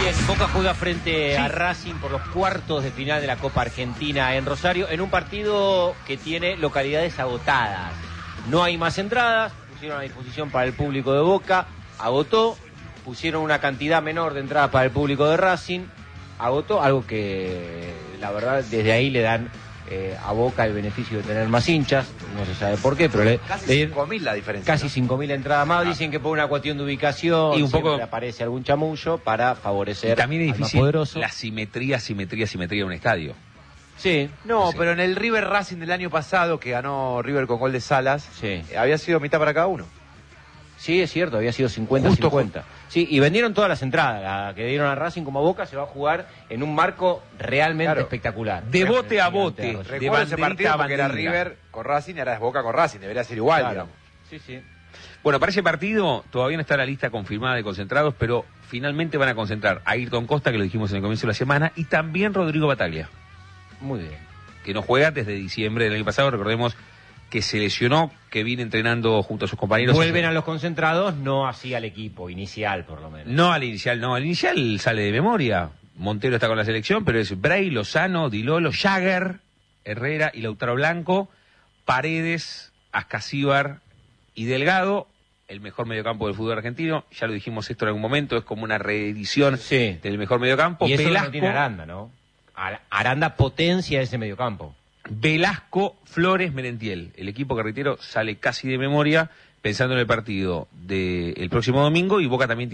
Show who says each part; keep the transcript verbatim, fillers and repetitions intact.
Speaker 1: Bien, Boca juega frente sí. a Racing por los cuartos de final de la Copa Argentina en Rosario, en un partido que tiene localidades agotadas. No hay más entradas, pusieron a disposición para el público de Boca, agotó, pusieron una cantidad menor de entradas para el público de Racing, agotó, algo que la verdad desde ahí le dan eh, a Boca el beneficio de tener más hinchas, no se sabe por qué, pero le,
Speaker 2: casi
Speaker 1: le,
Speaker 2: cinco mil la diferencia.
Speaker 1: Casi ¿no? cinco mil entradas más, ah. dicen que por una cuestión de ubicación
Speaker 3: y un poco
Speaker 1: aparece algún chamullo para favorecer
Speaker 3: y también es
Speaker 1: al más
Speaker 3: difícil
Speaker 1: poderoso.
Speaker 3: La simetría, simetría, simetría de un estadio.
Speaker 1: Sí.
Speaker 2: No,
Speaker 1: sí.
Speaker 2: pero en el River Racing del año pasado, que ganó River con gol de Salas,
Speaker 1: sí.
Speaker 2: había sido mitad para cada uno.
Speaker 1: Sí, es cierto, había sido cincuenta cincuenta. Sí, y vendieron todas las entradas. La que dieron a Racing como a Boca se va a jugar en un marco realmente claro. espectacular.
Speaker 3: De bote a bote.
Speaker 2: Recuerdo ese partido porque era River con Racing y ahora es Boca con Racing. Debería ser igual, claro. digamos.
Speaker 1: Sí, sí.
Speaker 3: Bueno, para ese partido todavía no está la lista confirmada de concentrados, pero finalmente van a concentrar a Ayrton Costa, que lo dijimos en el comienzo de la semana, y también Rodrigo Bataglia.
Speaker 1: Muy bien.
Speaker 3: Que no juega desde diciembre del año pasado, recordemos que se lesionó, que viene entrenando junto a sus compañeros.
Speaker 1: Vuelven a los concentrados, no así al equipo inicial, por lo menos.
Speaker 3: No al inicial, no. Al inicial sale de memoria. Montero está con la selección, pero es Bray, Lozano, Di Lolo, Jagger, Herrera y Lautaro Blanco, Paredes, Ascasíbar y Delgado, el mejor mediocampo del fútbol argentino. Ya lo dijimos esto en algún momento, es como una reedición
Speaker 1: sí.
Speaker 3: del mejor mediocampo.
Speaker 1: Y eso
Speaker 3: Velasco,
Speaker 1: no tiene Aranda, ¿no? Aranda potencia ese mediocampo.
Speaker 3: Velasco, Flores, Merentiel. El equipo carretero sale casi de memoria pensando en el partido del próximo domingo y Boca también tiene